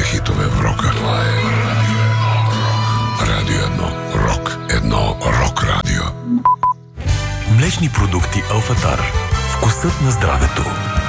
хитове в рока. Това е Радио 1. Рок 1. Рок радио. Млечни продукти Алфатар. Вкусът на здравето.